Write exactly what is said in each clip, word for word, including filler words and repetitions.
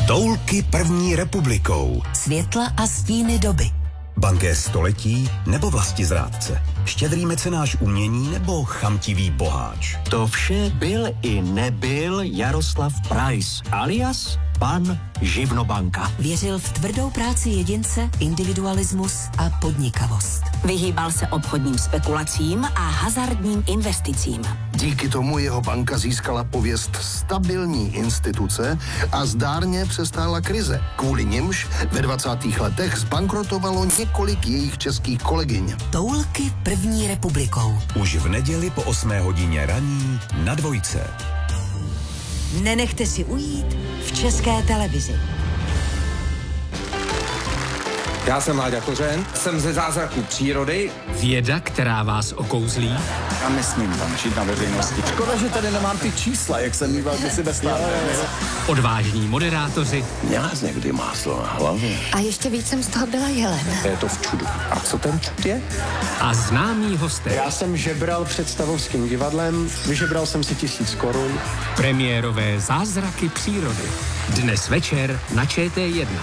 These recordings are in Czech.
Toulky první republikou. Světla a stíny doby. Banké století nebo vlastizrádce. Štědrý mecenáš umění nebo chamtivý boháč. To vše byl i nebyl Jaroslav Preiss, alias pan Živnobanka. Věřil v tvrdou práci jedince, individualismus a podnikavost. Vyhýbal se obchodním spekulacím a hazardním investicím. Díky tomu jeho banka získala pověst stabilní instituce a zdárně přestála krize. Kvůli nimž ve dvacátých letech zbankrotovalo několik jejich českých kolegyň. Toulky první republikou. Už v neděli po osmé hodině raní na Dvojce. Nenechte si ujít v České televizi. Já jsem Láďa Kořen, jsem ze Zázraků přírody. Věda, která vás okouzlí. Já nesmím tam žít na veřejnosti. Škoda, že tady nemám ty čísla, jak jsem mýval kdysi bez stále. Odvážní moderátoři. Měla jsi někdy máslo na hlavě. A ještě víc jsem z toho byla jelen. Je to v čudu. A co ten čud je? A známí hosté. Já jsem žebral před Stavovským divadlem, vyžebral jsem si tisíc korun. Premiérové Zázraky přírody. Dnes večer na Č T jedna.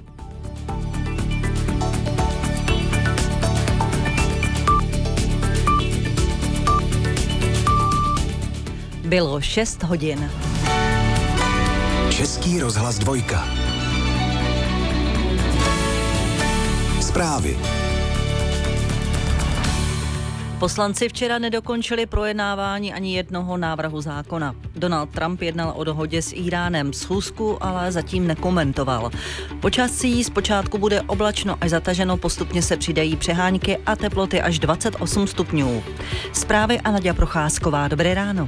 Bylo šest hodin. Český rozhlas dvojka. Zprávy. Poslanci včera nedokončili projednávání ani jednoho návrhu zákona. Donald Trump jednal o dohodě s Íránem, schůzku ale zatím nekomentoval. Počasí zpočátku bude oblačno až zataženo, postupně se přidají přehánky a teploty až dvacet osm stupňů. Zprávy a Naďa Procházková. Dobré ráno.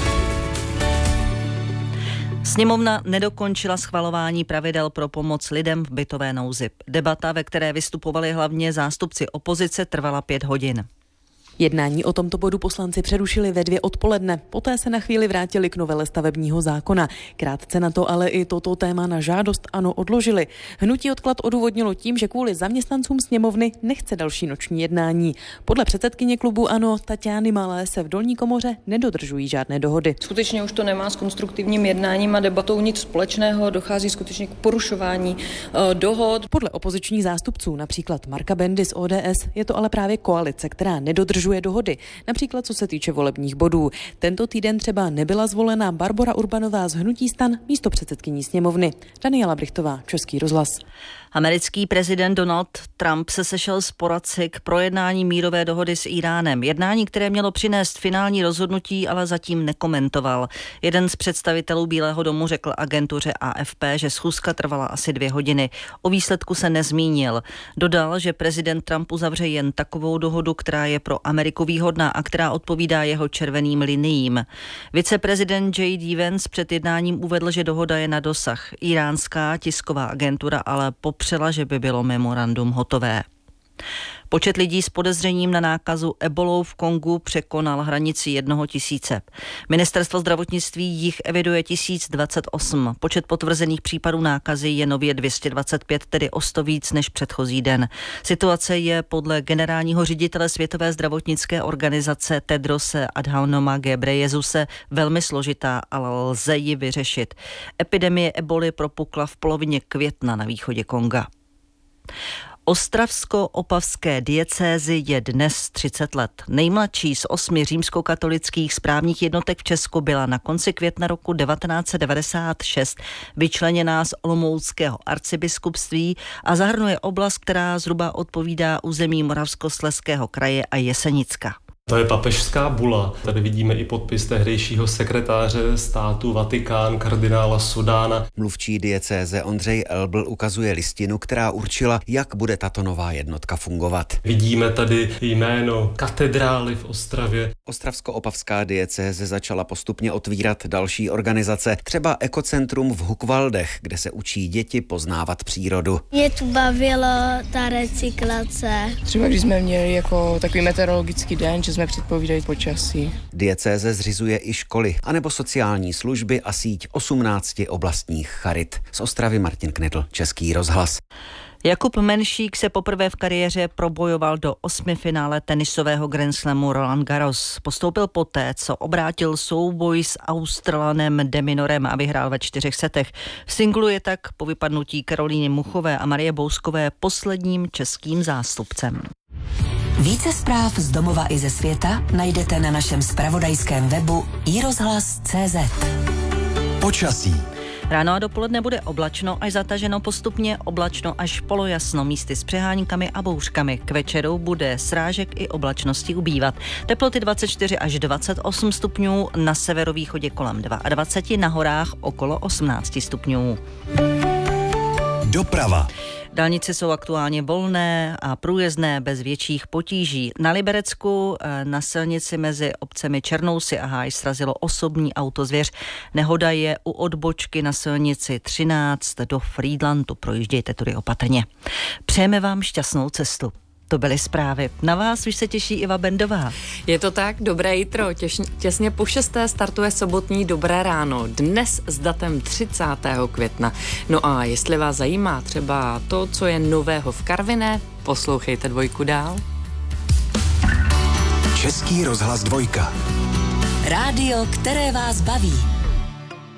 Sněmovna nedokončila schvalování pravidel pro pomoc lidem v bytové nouzi. Debata, ve které vystupovali hlavně zástupci opozice, trvala pět hodin. Jednání o tomto bodu poslanci přerušili ve dvě odpoledne. Poté se na chvíli vrátili k novele stavebního zákona. Krátce na to ale i toto téma na žádost ANO odložili. Hnutí odklad odůvodnilo tím, že kvůli zaměstnancům sněmovny nechce další noční jednání. Podle předsedkyně klubu ANO Taťány Malé se v dolní komoře nedodržují žádné dohody. Skutečně už to nemá s konstruktivním jednáním a debatou nic společného, dochází skutečně k porušování uh, dohod. Podle opozičních zástupců, například Marka Bendy z O D S, je to ale právě koalice, která nedodržuje dohody, například co se týče volebních bodů. Tento týden třeba nebyla zvolena Barbora Urbanová z hnutí STAN místopředsedkyní sněmovny. Daniela Brichtová, Český rozhlas. Americký prezident Donald Trump se sešel s poradci k projednání mírové dohody s Íránem. Jednání, které mělo přinést finální rozhodnutí, ale zatím nekomentoval. Jeden z představitelů Bílého domu řekl agentuře A F P, že schůzka trvala asi dvě hodiny. O výsledku se nezmínil. Dodal, že prezident Trump uzavře jen takovou dohodu, která je pro Ameriku výhodná a která odpovídá jeho červeným liniím. Viceprezident J D Vance před jednáním uvedl, že dohoda je na dosah. Íránská tisková agentura ale popřela, že by bylo memorandum hotové. Počet lidí s podezřením na nákazu ebolou v Kongu překonal hranici jednoho tisíce. Ministerstvo zdravotnictví jich eviduje tisíc dvacet osm. Počet potvrzených případů nákazy je nově dvě stě dvacet pět, tedy o sto víc než předchozí den. Situace je podle generálního ředitele Světové zdravotnické organizace Tedrose Adhanoma Ghebreyesusese velmi složitá, ale lze ji vyřešit. Epidemie eboli propukla v polovině května na východě Konga. Ostravsko-opavské diecézi je dnes třicet let. Nejmladší z osmi římskokatolických správních jednotek v Česku byla na konci května roku devatenáct set devadesát šest vyčleněná z olomouckého arcibiskupství a zahrnuje oblast, která zhruba odpovídá území Moravskoslezského kraje a Jesenicka. To je papežská bula. Tady vidíme i podpis tehdejšího sekretáře státu Vatikán, kardinála Sudána. Mluvčí diecéze Ondřej Elbl ukazuje listinu, která určila, jak bude tato nová jednotka fungovat. Vidíme tady jméno katedrály v Ostravě. Ostravsko-opavská diecéze začala postupně otvírat další organizace, třeba Ekocentrum v Hukvaldech, kde se učí děti poznávat přírodu. Mě tu bavila ta recyklace. Třeba když jsme měli jako takový meteorologický den, že jsme předpovídali počasí. Diecéze zřizuje i školy, anebo sociální služby a síť osmnácti oblastních charit. Z Ostravy Martin Knedl, Český rozhlas. Jakub Menšík se poprvé v kariéře probojoval do osmifinále tenisového Grand Slamu Roland Garros. Postoupil poté, co obrátil souboj s Australanem De Minorem a vyhrál ve čtyřech setech. V singlu je tak po vypadnutí Karolíny Muchové a Marie Bouskové posledním českým zástupcem. Více zpráv z domova i ze světa najdete na našem zpravodajském webu i rozhlas tečka cé zet. Počasí. Ráno a dopoledne bude oblačno až zataženo, postupně oblačno až polojasno, místy s přehánkami a bouřkami. K večeru bude srážek i oblačnosti ubývat. Teploty dvacet čtyři až dvacet osm stupňů, na severovýchodě kolem dvacet dva, na horách okolo osmnáct stupňů. Doprava. Dálnice jsou aktuálně volné a průjezdné bez větších potíží. Na Liberecku na silnici mezi obcemi Černousy a Háj srazilo osobní autozvěř. Nehoda je u odbočky na silnici třináct do Frýdlantu. Projíždějte tudy opatrně. Přejeme vám šťastnou cestu. To byly zprávy. Na vás už se těší Iva Bendová. Je to tak, dobré jitro. Těž, těsně po šesté startuje sobotní Dobré ráno. Dnes s datem třicátého května. No a jestli vás zajímá třeba to, co je nového v Karviné, poslouchejte dvojku dál. Český rozhlas dvojka. Rádio, které vás baví.